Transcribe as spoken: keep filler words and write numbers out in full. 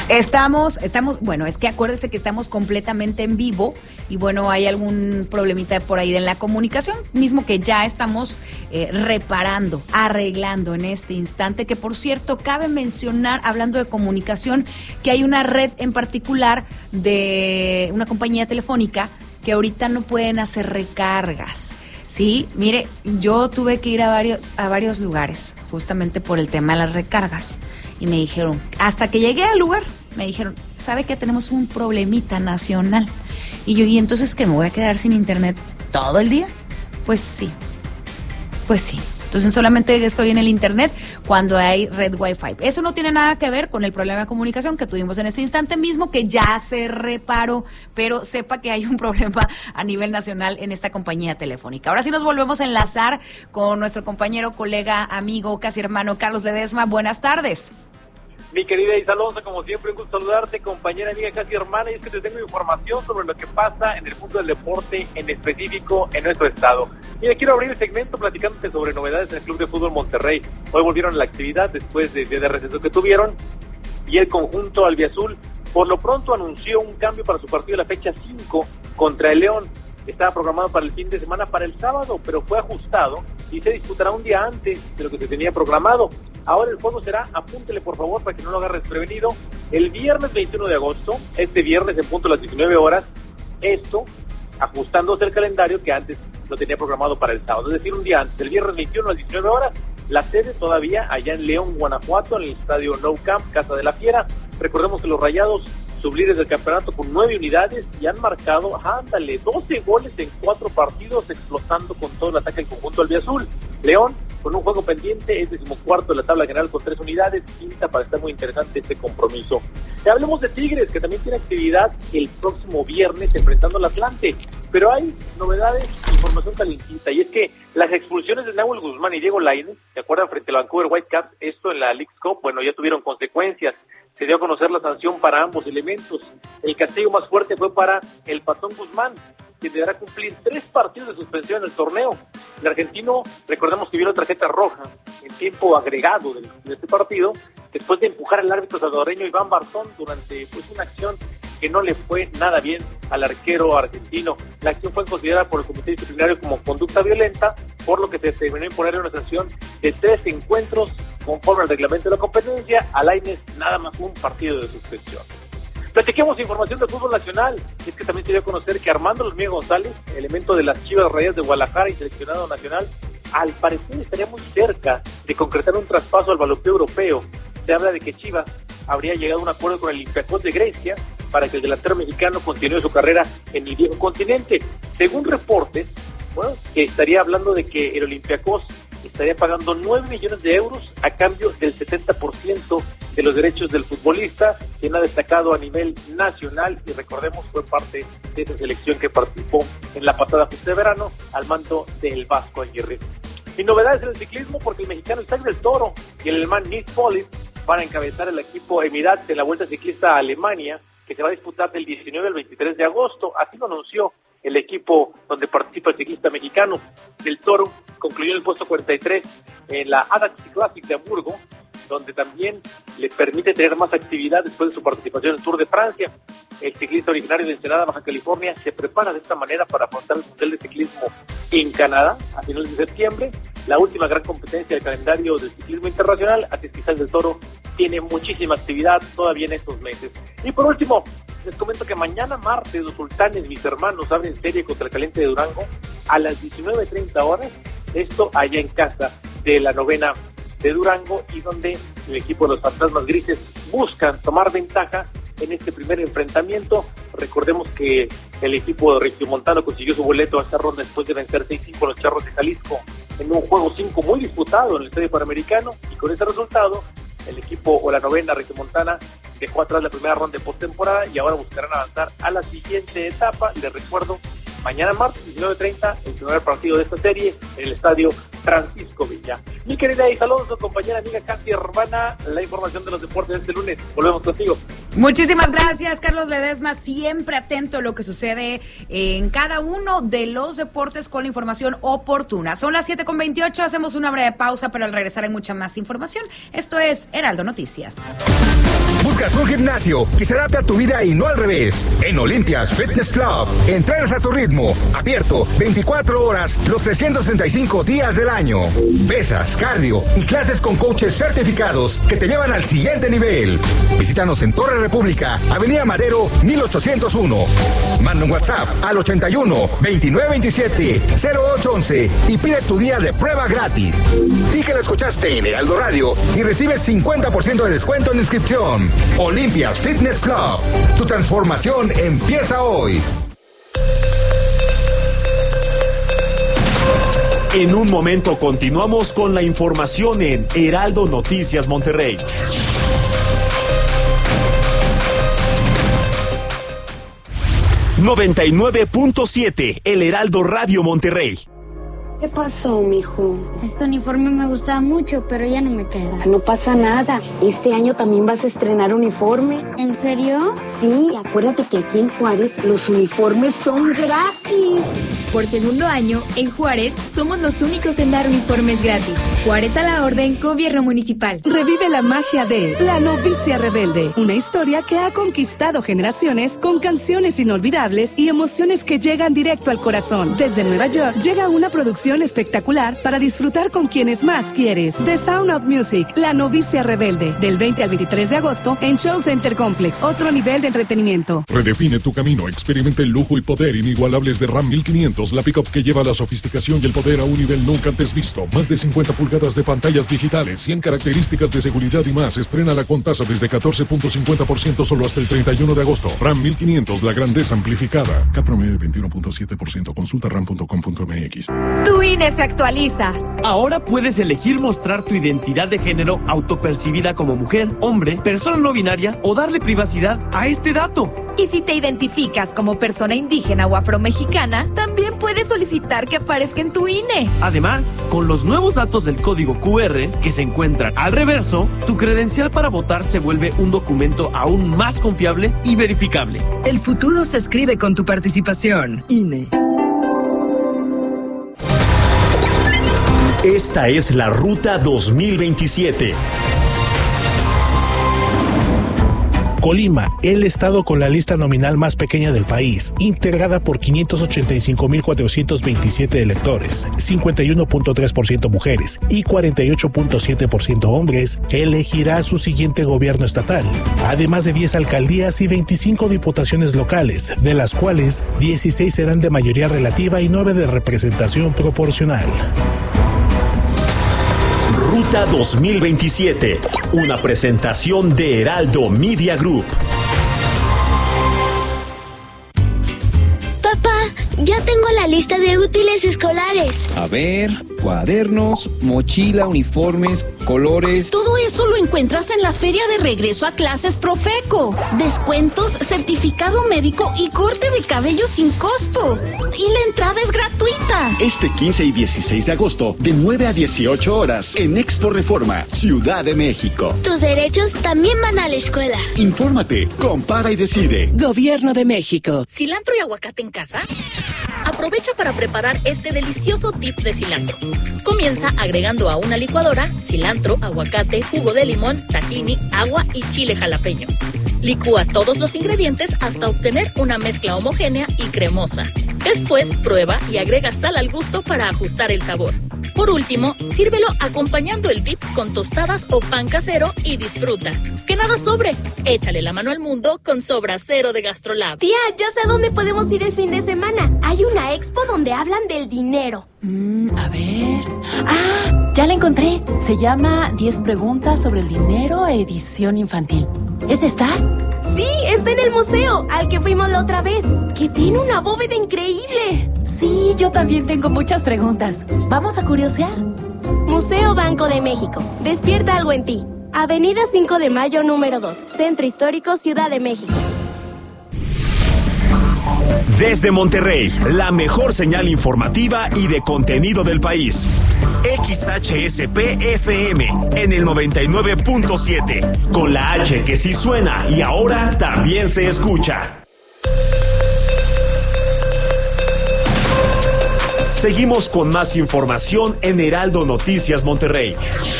Estamos, estamos, bueno, es que acuérdese que estamos completamente en vivo y bueno, hay algún problemita por ahí en la comunicación, mismo que ya estamos eh, reparando, arreglando en este instante, que por cierto, cabe mencionar, hablando de comunicación, que hay una red en particular de una compañía telefónica que ahorita no pueden hacer recargas. Sí, mire, yo tuve que ir a varios, a varios lugares justamente por el tema de las recargas y me dijeron, hasta que llegué al lugar, me dijeron, ¿sabe que tenemos un problemita nacional? Y yo, ¿y entonces qué, me voy a quedar sin internet todo el día? Pues sí, pues sí. Entonces solamente estoy en el internet cuando hay red Wi-Fi. Eso no tiene nada que ver con el problema de comunicación que tuvimos en este instante mismo, que ya se reparó, pero sepa que hay un problema a nivel nacional en esta compañía telefónica. Ahora sí nos volvemos a enlazar con nuestro compañero, colega, amigo, casi hermano Carlos Ledesma. Buenas tardes. Mi querida Isa Alonso, como siempre, un gusto saludarte, compañera, amiga, casi hermana, y es que te tengo información sobre lo que pasa en el mundo del deporte, en específico en nuestro estado. Mira, quiero abrir el segmento platicándote sobre novedades en el Club de Fútbol Monterrey. Hoy volvieron a la actividad después del día de receso que tuvieron, y el conjunto albiazul, por lo pronto, anunció un cambio para su partido de la fecha cinco contra el León. Estaba programado para el fin de semana, para el sábado, pero fue ajustado y se disputará un día antes de lo que se tenía programado. Ahora el juego será, apúntele por favor para que no lo agarres desprevenido, el viernes veintiuno de agosto, este viernes en punto a las diecinueve horas, esto ajustándose el calendario que antes lo tenía programado para el sábado, es decir, un día antes, el viernes veintiuno a las diecinueve horas, la sede todavía allá en León, Guanajuato, en el estadio Nou Camp, Casa de la Fiera. Recordemos que los Rayados, sublíderes del campeonato con nueve unidades, y han marcado, ándale, doce goles en cuatro partidos, explotando con todo el ataque el conjunto albiazul. León, con un juego pendiente, es decimocuarto de la tabla general con tres unidades, quinta para estar muy interesante este compromiso. Y hablemos de Tigres, que también tiene actividad el próximo viernes enfrentando al Atlante, pero hay novedades, información calientita, y es que las expulsiones de Nahuel Guzmán y Diego Lainez, ¿se acuerdan? Frente al Vancouver Whitecaps, esto en la Leagues Cup, bueno, ya tuvieron consecuencias. Se dio a conocer la sanción para ambos elementos. El castigo más fuerte fue para el Patón Guzmán, que deberá cumplir tres partidos de suspensión en el torneo. El argentino, recordemos que vio la tarjeta roja en tiempo agregado de, de este partido, después de empujar al árbitro salvadoreño Iván Barzón durante pues una acción que no le fue nada bien al arquero argentino. La acción fue considerada por el comité disciplinario como conducta violenta, por lo que se determinó imponerle una sanción de tres encuentros conforme al reglamento de la competencia. A Lainez nada más un partido de suspensión. Platiquemos información del fútbol nacional. Es que también se dio a conocer que Armando Luzmía González, elemento de las Chivas Rayadas de Guadalajara y seleccionado nacional, al parecer estaría muy cerca de concretar un traspaso al balompié europeo. Se habla de que Chivas habría llegado a un acuerdo con el Olympiacos de Grecia para que el delantero mexicano continúe su carrera en el viejo continente. Según reportes, bueno, que estaría hablando de que el Olympiacos estaría pagando nueve millones de euros a cambio del setenta por ciento de los derechos del futbolista, quien ha destacado a nivel nacional y recordemos fue parte de esa selección que participó en la pasada justa de verano al mando del Vasco Aguirre. Y novedades en el ciclismo porque el mexicano Isaac del Toro y el alemán Nils Politt van a encabezar el equipo Emirates en la Vuelta Ciclista a Alemania, que se va a disputar del diecinueve al veintitrés de agosto, así lo anunció el equipo donde participa el ciclista mexicano. Del Toro concluyó en el puesto cuarenta y tres en la Adax Classic de Hamburgo, donde también le permite tener más actividad después de su participación en el Tour de Francia. El ciclista originario de Ensenada, Baja California, se prepara de esta manera para afrontar el Mundial de Ciclismo en Canadá a finales de septiembre, la última gran competencia del calendario del ciclismo internacional. Así es que Isaac del Toro tiene muchísima actividad todavía en estos meses. Y por último, les comento que mañana martes los sultanes, mis hermanos, abren serie contra el Caliente de Durango a las diecinueve treinta horas, esto allá en casa de la novena de Durango, y donde el equipo de los Fantasmas Grises buscan tomar ventaja en este primer enfrentamiento. Recordemos que el equipo de Regiomontano consiguió su boleto a esta ronda después de vencer seis cinco a los Charros de Jalisco en un juego cinco muy disputado en el Estadio Panamericano, y con ese resultado el equipo o la novena Regiomontana dejó atrás la primera ronda de postemporada y ahora buscarán avanzar a la siguiente etapa. Les recuerdo, mañana martes diecinueve treinta, el primer partido de esta serie en el Estadio Francisco Villa. Mi querida Isa Alonso, compañera, amiga, casi hermana, la información de los deportes de este lunes. Volvemos contigo. Muchísimas gracias, Carlos Ledesma, siempre atento a lo que sucede en cada uno de los deportes con la información oportuna. Son las siete con veintiocho, hacemos una breve pausa, pero al regresar hay mucha más información. Esto es Heraldo Noticias. ¿Buscas un gimnasio que se adapte a tu vida y no al revés? En Olympias Fitness Club, entrenas a tu ritmo, abierto veinticuatro horas, los trescientos sesenta y cinco días del año. Pesas, cardio y clases con coaches certificados que te llevan al siguiente nivel. Visítanos en Torre República, Avenida Madero, mil ochocientos uno. Manda un WhatsApp al ochenta y uno, veintinueve veintisiete, cero ocho once y pide tu día de prueba gratis. Di que lo escuchaste en Heraldo Radio y recibes cincuenta por ciento de descuento en inscripción. Olympias Fitness Club. Tu transformación empieza hoy. En un momento continuamos con la información en Heraldo Noticias Monterrey. noventa y nueve punto siete, El Heraldo Radio Monterrey. ¿Qué pasó, mijo? Este uniforme me gustaba mucho, pero ya no me queda. No pasa nada. Este año también vas a estrenar uniforme. ¿En serio? Sí, acuérdate que aquí en Juárez los uniformes son gratis. Por segundo año, en Juárez, somos los únicos en dar uniformes gratis. Juárez a la orden, Gobierno Municipal. Revive la magia de La Novicia Rebelde, una historia que ha conquistado generaciones con canciones inolvidables y emociones que llegan directo al corazón. Desde Nueva York llega una producción espectacular para disfrutar con quienes más quieres. The Sound of Music, La Novicia Rebelde, del veinte al veintitrés de agosto en Show Center Complex, otro nivel de entretenimiento. Redefine tu camino, experimenta el lujo y poder inigualables de RAM mil quinientos, la pickup que lleva la sofisticación y el poder a un nivel nunca antes visto. Más de cincuenta pulgadas de pantallas digitales, cien características de seguridad y más. Estrénala con tasa desde catorce punto cincuenta por ciento solo hasta el treinta y uno de agosto. RAM mil quinientos, la grandeza amplificada. Cap promedio veintiuno punto siete por ciento. Consulta ram punto com punto m x. Tu I N E se actualiza. Ahora puedes elegir mostrar tu identidad de género autopercibida como mujer, hombre, persona no binaria o darle privacidad a este dato. Y si te identificas como persona indígena o afromexicana, también puedes solicitar que aparezca en tu I N E. Además, con los nuevos datos del código cu erre que se encuentran al reverso, tu credencial para votar se vuelve un documento aún más confiable y verificable. El futuro se escribe con tu participación. I N E. Esta es la Ruta dos mil veintisiete. Colima, el estado con la lista nominal más pequeña del país, integrada por quinientos ochenta y cinco mil cuatrocientos veintisiete electores, cincuenta y uno punto tres por ciento mujeres y cuarenta y ocho punto siete por ciento hombres, elegirá su siguiente gobierno estatal, además de diez alcaldías y veinticinco diputaciones locales, de las cuales dieciséis serán de mayoría relativa y nueve de representación proporcional. Ruta dos mil veintisiete, una presentación de Heraldo Media Group. Papá, ya tengo la lista de útiles escolares. A ver, cuadernos, mochila, uniformes, colores. Todo eso lo encuentras en la feria de regreso a clases Profeco. Descuentos, certificado médico y corte de cabello sin costo. Y la entrada es gratuita. Este quince y dieciséis de agosto, de nueve a dieciocho horas, en Expo Reforma, Ciudad de México. Tus derechos también van a la escuela. Infórmate, compara y decide. Gobierno de México. ¿Cilantro y aguacate en casa? Aprovecha para preparar este delicioso dip de cilantro. Comienza agregando a una licuadora cilantro, aguacate, jugo de limón, tahini, agua y chile jalapeño. Licúa todos los ingredientes hasta obtener una mezcla homogénea y cremosa. Después prueba y agrega sal al gusto para ajustar el sabor. Por último, sírvelo acompañando el dip con tostadas o pan casero y disfruta. ¡Que nada sobre! Échale la mano al mundo con Sobra Cero de GastroLab. Tía, ya sé a dónde podemos ir el fin de semana. Hay una expo donde hablan del dinero. Mm, a ver... ¡Ah! Ya la encontré. Se llama diez preguntas sobre el dinero, edición infantil. ¿Es esta? Sí, está en el museo, al que fuimos la otra vez, que tiene una bóveda increíble. Sí, yo también tengo muchas preguntas. ¿Vamos a curiosear? Museo Banco de México. Despierta algo en ti. Avenida cinco de mayo, número dos. Centro Histórico, Ciudad de México. Desde Monterrey, la mejor señal informativa y de contenido del país. X H S P F M en el noventa y nueve punto siete, con la H que sí suena y ahora también se escucha. Seguimos con más información en Heraldo Noticias Monterrey.